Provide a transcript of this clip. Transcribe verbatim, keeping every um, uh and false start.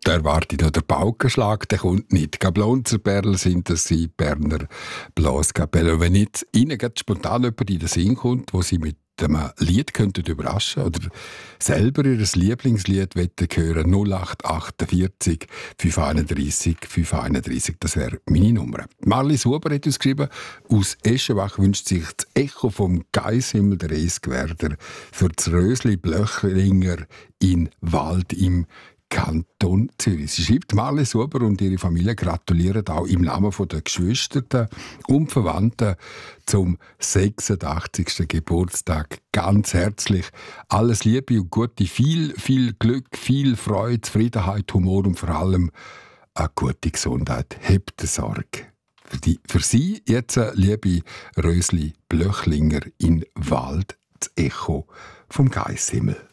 da erwarte ich noch den Paukenschlag, der kommt nicht. Gablonzerperlen sind das die Berner Blaskapelle. Wenn jetzt Ihnen gerade spontan jemand in den Sinn kommt, wo Sie mit einem Lied könnten überraschen oder selber ihr Lieblingslied hören, null acht achtundvierzig fünf einunddreissig fünf einunddreissig, das wäre meine Nummer. Marlies Huber hat uns geschrieben, aus Eschenbach wünscht sich das Echo vom Geisshimmel der Esgwerder für das Rösli Blöchlinger in Wald im Kanton Zürich. Sie schreibt, Marlies Huber und ihre Familie gratulieren auch im Namen der Geschwister und Verwandten zum sechsundachtzigsten Geburtstag ganz herzlich. Alles Liebe und Gute, viel, viel Glück, viel Freude, Zufriedenheit, Humor und vor allem eine gute Gesundheit. Habt Sorge. Für, die, für Sie jetzt, liebe Rösli Blöchlinger in Wald, das Echo vom Geisshimmel.